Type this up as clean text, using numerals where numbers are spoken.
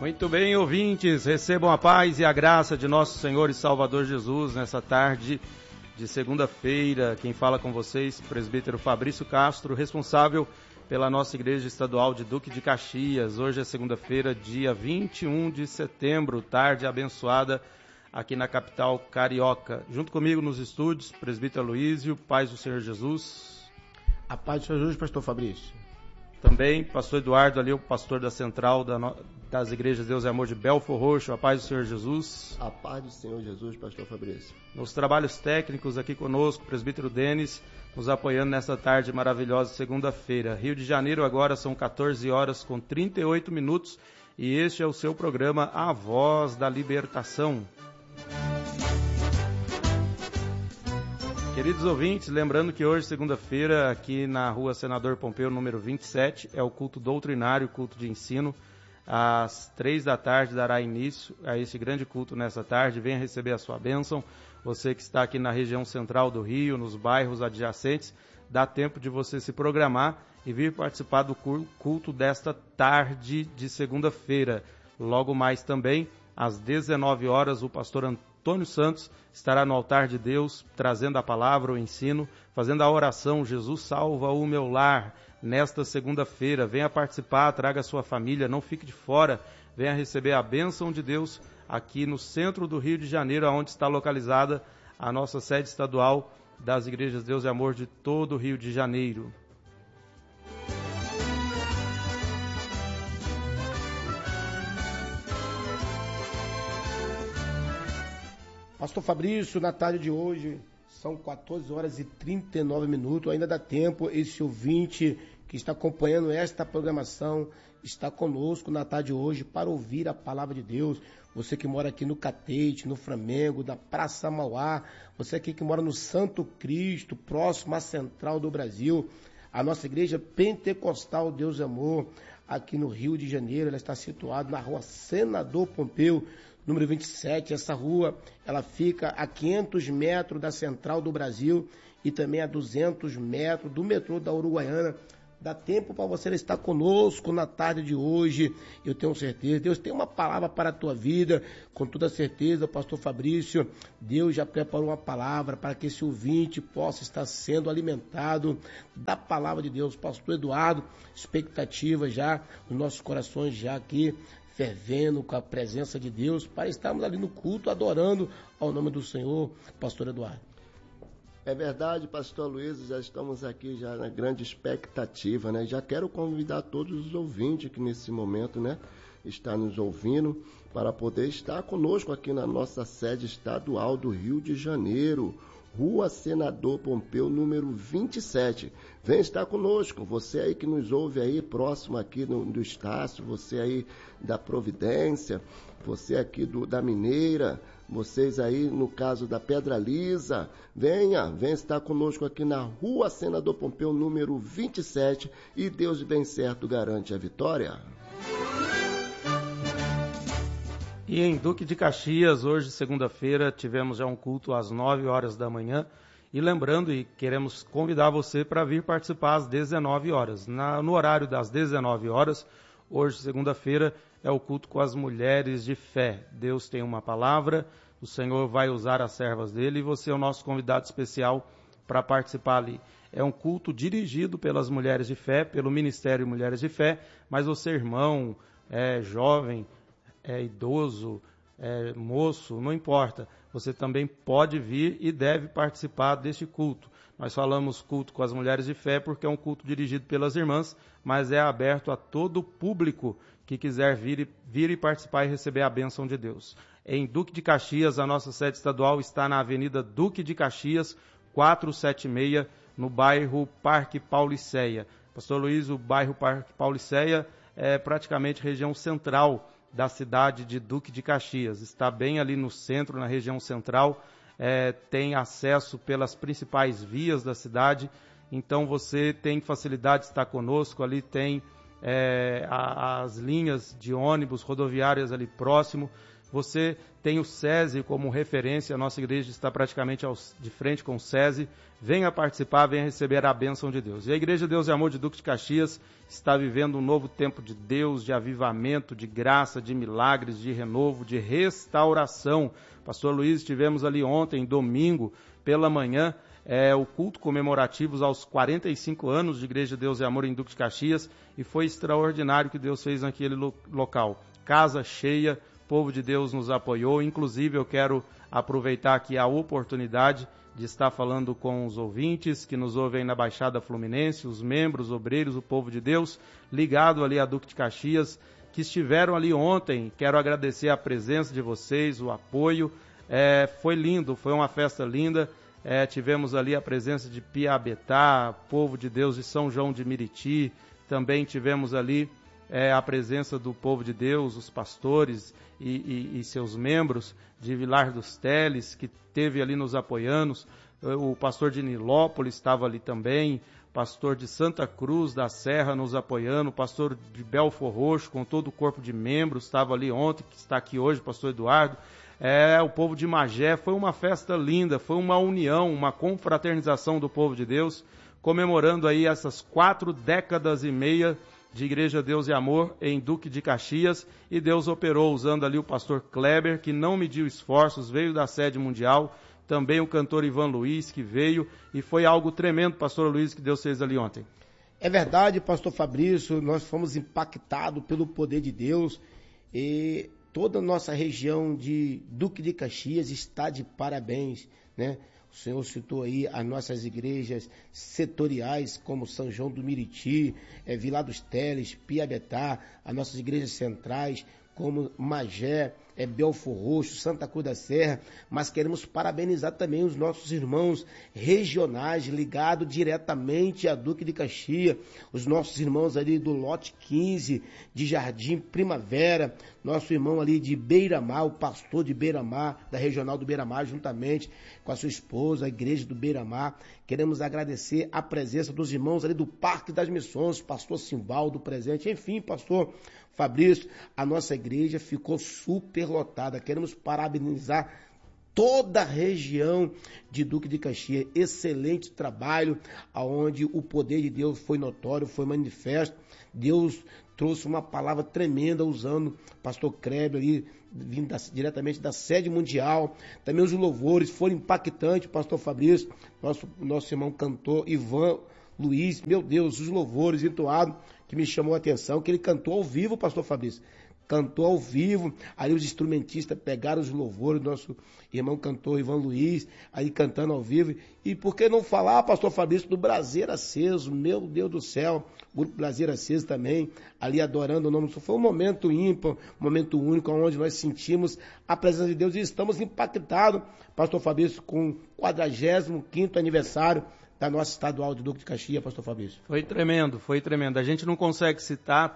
Muito bem, ouvintes, recebam a paz e a graça de nosso Senhor e Salvador Jesus nessa tarde de segunda-feira. Quem fala com vocês, presbítero Fabrício Castro, responsável pela nossa igreja estadual de Duque de Caxias. Hoje é segunda-feira, dia 21 de setembro, tarde abençoada aqui na capital carioca. Junto comigo nos estúdios, presbítero Luísio, paz do Senhor Jesus. A paz do Senhor Jesus, pastor Fabrício. Também, pastor Eduardo, ali o pastor da central das igrejas Deus e Amor de Belfor Roxo. A paz do Senhor Jesus. A paz do Senhor Jesus, pastor Fabrício. Nos trabalhos técnicos aqui conosco, presbítero Denis, nos apoiando nessa tarde maravilhosa, segunda-feira. Rio de Janeiro agora são 14 horas com 38 minutos e este é o seu programa A Voz da Libertação. Queridos ouvintes, lembrando que hoje, segunda-feira, aqui na rua Senador Pompeu, número 27, é o culto doutrinário, culto de ensino. Às 3 da tarde dará início a esse grande culto nessa tarde. Venha receber a sua bênção. Você que está aqui na região central do Rio, nos bairros adjacentes, dá tempo de você se programar e vir participar do culto desta tarde de segunda-feira. Logo mais também, às 19 horas, o pastor Antônio Santos estará no altar de Deus, trazendo a palavra, o ensino, fazendo a oração, Jesus salva o meu lar, nesta segunda-feira. Venha participar, traga a sua família, não fique de fora, venha receber a bênção de Deus aqui no centro do Rio de Janeiro, onde está localizada a nossa sede estadual das igrejas Deus e Amor de todo o Rio de Janeiro. Pastor Fabrício, na tarde de hoje, são 14 horas e 39 minutos, ainda dá tempo, esse ouvinte que está acompanhando esta programação está conosco na tarde de hoje para ouvir a palavra de Deus. Você que mora aqui no Catete, no Flamengo, da Praça Mauá, você aqui que mora no Santo Cristo, próximo à Central do Brasil, a nossa igreja pentecostal Deus e Amor, aqui no Rio de Janeiro, ela está situada na rua Senador Pompeu, número 27, essa rua, ela fica a 500 metros da Central do Brasil e também a 200 metros do metrô da Uruguaiana. Dá tempo para você estar conosco na tarde de hoje, eu tenho certeza. Deus tem uma palavra para a tua vida, com toda certeza, pastor Fabrício. Deus já preparou uma palavra para que esse ouvinte possa estar sendo alimentado da palavra de Deus. Pastor Eduardo, expectativa já, os nossos corações já aqui, fervendo com a presença de Deus, para estarmos ali no culto, adorando ao nome do Senhor, pastor Eduardo. É verdade, pastor Luiz, já estamos aqui já na grande expectativa, né? Já quero convidar todos os ouvintes que nesse momento, né, estão nos ouvindo, para poder estar conosco aqui na nossa sede estadual do Rio de Janeiro, Rua Senador Pompeu, número 27. Vem estar conosco, você aí que nos ouve aí, próximo aqui do Estácio, você aí da Providência, você aqui da Mineira, vocês aí no caso da Pedra Lisa, vem estar conosco aqui na Rua Senador Pompeu, número 27, e Deus bem certo garante a vitória. E em Duque de Caxias, hoje, segunda-feira, tivemos já um culto às 9 horas da manhã. E lembrando, e queremos convidar você para vir participar às 19 horas. No horário das 19 horas, hoje, segunda-feira, é o culto com as mulheres de fé. Deus tem uma palavra, o Senhor vai usar as servas dele e você é o nosso convidado especial para participar ali. É um culto dirigido pelas mulheres de fé, pelo Ministério Mulheres de Fé, mas você, irmão, jovem, idoso, moço, não importa. Você também pode vir e deve participar deste culto. Nós falamos culto com as mulheres de fé porque é um culto dirigido pelas irmãs, mas é aberto a todo o público que quiser vir e participar e receber a bênção de Deus. Em Duque de Caxias, a nossa sede estadual está na Avenida Duque de Caxias, 476, no bairro Parque Pauliceia. Pastor Luiz, o bairro Parque Pauliceia é praticamente região central da cidade de Duque de Caxias. Está bem ali no centro, na região central, tem acesso pelas principais vias da cidade, então você tem facilidade de estar conosco, ali tem as linhas de ônibus rodoviárias ali próximo, Você tem o SESI como referência, a nossa igreja está praticamente de frente com o SESI. Venha participar, venha receber a bênção de Deus. E a Igreja Deus e Amor de Duque de Caxias está vivendo um novo tempo de Deus, de avivamento, de graça, de milagres, de renovo, de restauração. Pastor Luiz, estivemos ali ontem, domingo, pela manhã, o culto comemorativo aos 45 anos de Igreja Deus e Amor em Duque de Caxias, e foi extraordinário o que Deus fez naquele local. Casa cheia, povo de Deus nos apoiou. Inclusive, eu quero aproveitar aqui a oportunidade de estar falando com os ouvintes que nos ouvem na Baixada Fluminense, os membros, obreiros, o povo de Deus, ligado ali a Duque de Caxias, que estiveram ali ontem. Quero agradecer a presença de vocês, o apoio. Foi lindo, foi uma festa linda. Tivemos ali a presença de Piabetá, povo de Deus de São João de Miriti. Também tivemos ali a presença do povo de Deus, os pastores e seus membros de Vilar dos Teles, que esteve ali nos apoiando. O pastor de Nilópolis estava ali também, pastor de Santa Cruz da Serra nos apoiando, o pastor de Belfor Roxo, com todo o corpo de membros, estava ali ontem, que está aqui hoje, o pastor Eduardo. O povo de Magé. Foi uma festa linda, foi uma união, uma confraternização do povo de Deus, comemorando aí essas 4 décadas e meia de Igreja Deus e Amor em Duque de Caxias, e Deus operou usando ali o pastor Kleber, que não mediu esforços, veio da sede mundial, também o cantor Ivan Luiz, que veio, e foi algo tremendo, pastor Luiz, que Deus fez ali ontem. É verdade, pastor Fabrício, nós fomos impactados pelo poder de Deus, e toda a nossa região de Duque de Caxias está de parabéns, né? O senhor citou aí as nossas igrejas setoriais, como São João do Miriti, Vilar dos Teles, Piabetá, as nossas igrejas centrais, como Magé, Belfor Roxo, Santa Cruz da Serra, mas queremos parabenizar também os nossos irmãos regionais ligados diretamente a Duque de Caxias, os nossos irmãos ali do lote 15, de Jardim Primavera, nosso irmão ali de Beira-Mar, o pastor de Beira-Mar, da regional do Beira-Mar, juntamente com a sua esposa, a igreja do Beira-Mar. Queremos agradecer a presença dos irmãos ali do Parque das Missões, pastor Simbaldo presente, enfim, pastor Fabrício, a nossa igreja ficou super lotada. Queremos parabenizar toda a região de Duque de Caxias. Excelente trabalho, onde o poder de Deus foi notório, foi manifesto. Deus trouxe uma palavra tremenda usando o pastor Kleber ali, vindo diretamente da sede mundial. Também os louvores foram impactantes, pastor Fabrício, nosso irmão cantor Ivan Luiz, meu Deus, os louvores entoados, que me chamou a atenção, que ele cantou ao vivo, pastor Fabrício. Cantou ao vivo, aí os instrumentistas pegaram os louvores do nosso irmão cantor Ivan Luiz, aí cantando ao vivo. E por que não falar, pastor Fabrício, do Braseiro Aceso? Meu Deus do céu, o grupo Braseiro Aceso também, ali adorando o nome do Senhor. Foi um momento ímpar, um momento único, onde nós sentimos a presença de Deus e estamos impactados, pastor Fabrício, com o 45º aniversário da nossa estadual de Duque de Caxias, pastor Fabrício. Foi tremendo, foi tremendo. A gente não consegue citar